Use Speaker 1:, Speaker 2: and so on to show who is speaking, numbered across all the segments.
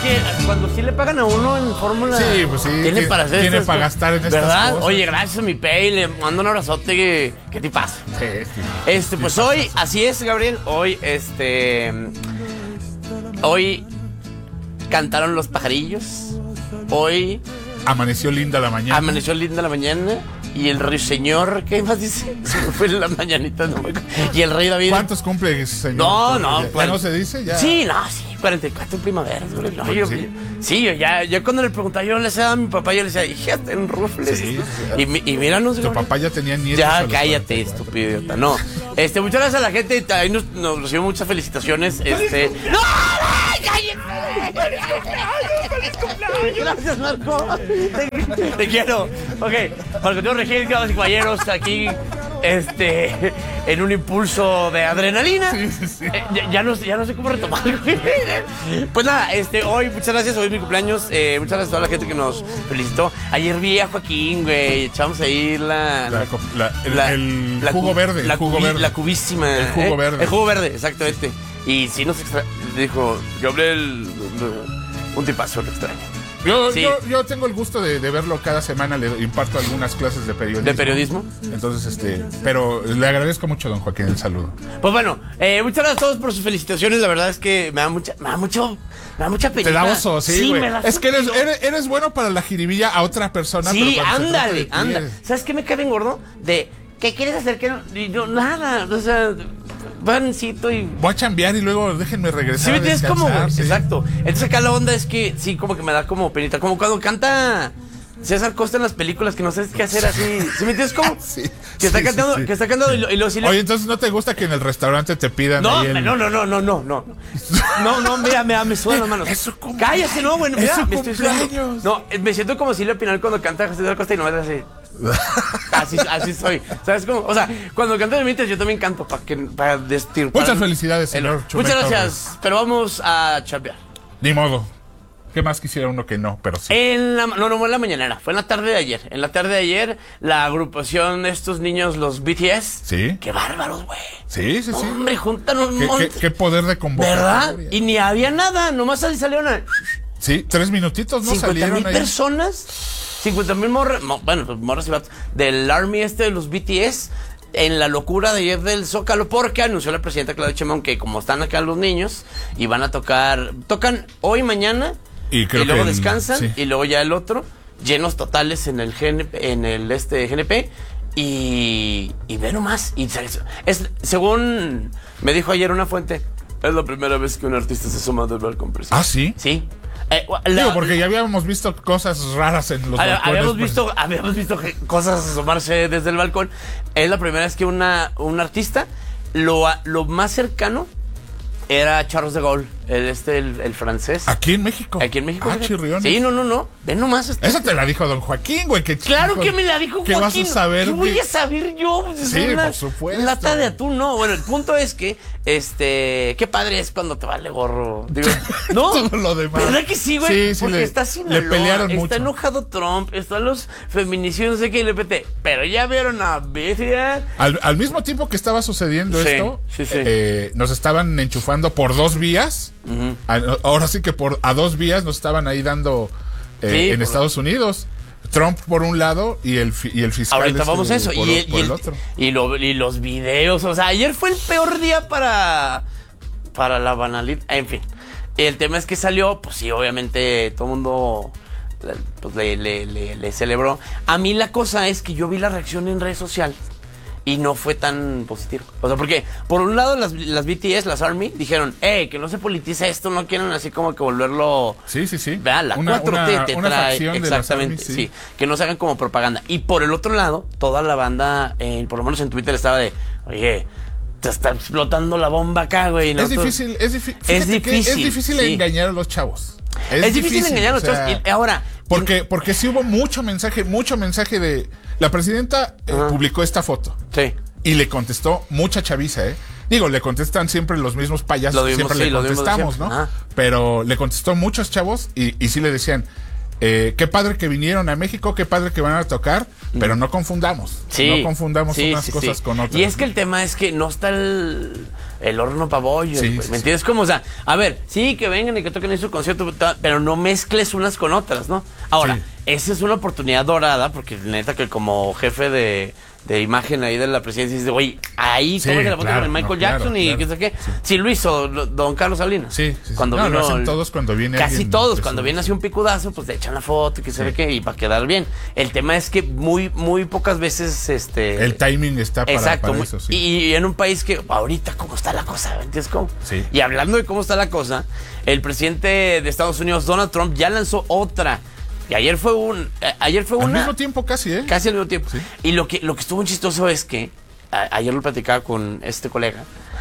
Speaker 1: que cuando sí le pagan a uno en fórmula.
Speaker 2: Sí, pues sí.
Speaker 1: Tiene para hacer
Speaker 2: Tiene
Speaker 1: estas
Speaker 2: para
Speaker 1: cosas,
Speaker 2: gastar en estas
Speaker 1: ¿verdad?
Speaker 2: cosas.
Speaker 1: Oye, gracias a mi pay, le mando un abrazote. ¿Qué te pasa?
Speaker 2: Sí.
Speaker 1: Pues hoy, así es, Gabriel. Hoy, hoy cantaron los pajarillos. Hoy
Speaker 2: Amaneció linda la mañana.
Speaker 1: amaneció linda la mañana. Y el ruiseñor, ¿qué más dice? Se me fue en la mañanita, no me acuerdo. Y el rey David.
Speaker 2: ¿Cuántos cumple, señor?
Speaker 1: No.
Speaker 2: ¿Ya no se dice? ¿Ya?
Speaker 1: Sí, 44 en primavera. No, yo cuando le preguntaba, yo le decía a mi papá, yo le decía, hija, ten rufles.
Speaker 2: Sí.
Speaker 1: Y míranos.
Speaker 2: Tu papá ya tenía nietos.
Speaker 1: Ya, cállate, estúpido idiota. No. Muchas gracias a la gente. Ahí nos recibió muchas felicitaciones. ¡No! ¡Cállate! Gracias, Marco. Te quiero. Ok. Marco Antonio Regil, damas y caballeros, aquí en un impulso de adrenalina.
Speaker 2: Sí.
Speaker 1: Ya no sé cómo retomar. Pues nada, hoy, muchas gracias, hoy es mi cumpleaños. Muchas gracias a toda la gente que nos felicitó. Ayer vi a Joaquín, güey. Echamos ahí
Speaker 2: el jugo verde.
Speaker 1: La cubísima.
Speaker 2: El jugo verde.
Speaker 1: El jugo verde, exactamente. Y sí nos dijo, Gabriel, un tipazo, lo extraño.
Speaker 2: Yo tengo el gusto de verlo cada semana, le imparto algunas clases de periodismo.
Speaker 1: ¿De periodismo?
Speaker 2: Entonces, pero le agradezco mucho, don Joaquín, el saludo.
Speaker 1: Pues bueno, muchas gracias a todos por sus felicitaciones, la verdad es que me da mucha pena.
Speaker 2: Te da oso, sí, güey.
Speaker 1: me da
Speaker 2: Es que eres bueno para la jiribilla a otra persona.
Speaker 1: Sí,
Speaker 2: pero
Speaker 1: ándale. ¿Sabes qué me cae bien gordo? ¿Qué quieres hacer? Y yo, nada, o sea, vancito y...
Speaker 2: Voy a chambear y luego déjenme regresar.
Speaker 1: Sí, me tienes como,
Speaker 2: sí.
Speaker 1: Exacto. Entonces acá la onda es que sí, como que me da como penita. Como cuando canta César Costa en las películas que no sabes qué hacer así. ¿Sí me entiendes cómo?
Speaker 2: Sí.
Speaker 1: Que está cantando,
Speaker 2: sí.
Speaker 1: que está cantando y lo
Speaker 2: Oye, entonces ¿no te gusta que en el restaurante te pidan
Speaker 1: No,
Speaker 2: ahí
Speaker 1: no, mira, me sudan las manos. Cállate, no, bueno, mira, me estoy sudando. No, me siento como Silvia Pinal cuando canta César Costa y no es así. Así soy. ¿Sabes cómo? O sea, cuando canto de mites yo también canto para destirpar.
Speaker 2: Muchas felicidades, señor.
Speaker 1: Muchas gracias, pero vamos a chambear.
Speaker 2: Ni modo. ¿Qué más quisiera uno que no? Pero sí.
Speaker 1: No fue en la mañanera, fue en la tarde de ayer. En la tarde de ayer, la agrupación de estos niños, los BTS.
Speaker 2: Sí.
Speaker 1: Qué bárbaros, güey.
Speaker 2: Sí.
Speaker 1: Hombre, juntan un montón.
Speaker 2: ¿Qué poder de convocatoria.
Speaker 1: ¿Verdad? Y ni había nada, nomás salieron a...
Speaker 2: Sí, 3 minutitos, ¿no?
Speaker 1: 50,000 personas, 50,000 morras, pues morras y vatos, del Army de los BTS, en la locura de ayer del Zócalo, porque anunció la presidenta Claudia Sheinbaum que como están acá los niños, y van a tocan hoy, mañana, y luego descansan, sí. Y luego ya el otro, llenos totales en el GNP, y ve nomás, según me dijo ayer una fuente, es la primera vez que un artista se suma del balcón presidencial.
Speaker 2: ¿Ah, sí?
Speaker 1: Sí.
Speaker 2: Digo, porque ya habíamos visto cosas raras en los balcones.
Speaker 1: Habíamos visto cosas asomarse desde el balcón. Es la primera vez que un artista, lo más cercano era Charles de Gaulle, el francés.
Speaker 2: ¿Aquí en México?
Speaker 1: Chirriones. Sí, no. Ven nomás.
Speaker 2: Eso te la dijo don Joaquín, güey.
Speaker 1: Claro que me la dijo Joaquín.
Speaker 2: ¿Qué vas a saber?
Speaker 1: ¿Qué voy a saber yo?
Speaker 2: Sí, por supuesto.
Speaker 1: Lata de atún, no. Bueno, el punto es que, qué padre es cuando te vale gorro. Digo, ¿no?
Speaker 2: Todo lo demás.
Speaker 1: ¿Verdad que sí, güey?
Speaker 2: Sí,
Speaker 1: porque está Sinaloa,
Speaker 2: le pelearon mucho.
Speaker 1: Está enojado Trump, están los feminicidios, no sé qué, LPT. Pero ya vieron a Bestia.
Speaker 2: Al mismo tiempo que estaba sucediendo esto, nos estaban enchufando por 2 vías. Uh-huh. Ahora sí que a 2 vías nos estaban ahí dando en Estados Unidos. Trump por un lado y el fiscal.
Speaker 1: Ahorita vamos a eso.
Speaker 2: Por el otro.
Speaker 1: Y los videos. O sea, ayer fue el peor día para la banalidad. En fin. El tema es que salió, pues sí, obviamente todo el mundo pues, le celebró. A mí la cosa es que yo vi la reacción en redes sociales y no fue tan positivo. O sea, porque por un lado las BTS, las Army, dijeron, que no se politice esto, no quieren así como que volverlo...
Speaker 2: Sí.
Speaker 1: Vean, la 4T te trae...
Speaker 2: Exactamente,
Speaker 1: sí. Que no se hagan como propaganda. Y por el otro lado, toda la banda, por lo menos en Twitter, estaba de, oye, te está explotando la bomba acá, güey.
Speaker 2: Es difícil engañar a los chavos.
Speaker 1: Es difícil engañar a los chavos. Y ahora...
Speaker 2: Porque sí hubo mucho mensaje de... La presidenta publicó esta foto.
Speaker 1: Sí.
Speaker 2: Y le contestó mucha chaviza, Digo, le contestan siempre los mismos payasos, siempre le contestamos, ¿no? Ajá. Pero le contestó muchos chavos y sí le decían, qué padre que vinieron a México, qué padre que van a tocar, pero no confundamos.
Speaker 1: Sí.
Speaker 2: No confundamos unas cosas con otras.
Speaker 1: Y es que el tema es que no está el horno para bollos, ¿me entiendes? Como, o sea, a ver, sí, que vengan y que toquen en su concierto, pero no mezcles unas con otras, ¿no? Ahora, esa es una oportunidad dorada, porque neta que como jefe de imagen ahí de la presidencia, dice, oye, ahí tómate la foto con el Michael Jackson y qué sé qué. Sí, lo hizo don Carlos Salinas.
Speaker 2: Sí.
Speaker 1: Cuando
Speaker 2: vino, lo hacen todos cuando viene
Speaker 1: casi todos, cuando viene así un picudazo, pues le echan la foto y que se ve que, y para quedar bien. El tema es que muy pocas veces,
Speaker 2: el timing está para eso, sí.
Speaker 1: Y en un país que, ahorita, ¿cómo está la cosa? ¿Entiendes cómo?
Speaker 2: Sí.
Speaker 1: Y hablando de cómo está la cosa, el presidente de Estados Unidos, Donald Trump, ya lanzó otra. Y ayer fue
Speaker 2: al mismo tiempo casi,
Speaker 1: Casi al mismo tiempo.
Speaker 2: Sí.
Speaker 1: Y lo que estuvo chistoso es que, ayer lo platicaba con este colega,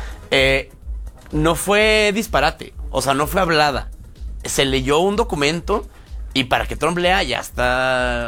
Speaker 1: no fue disparate, o sea, no fue hablada. Se leyó un documento y para que Trump lea ya está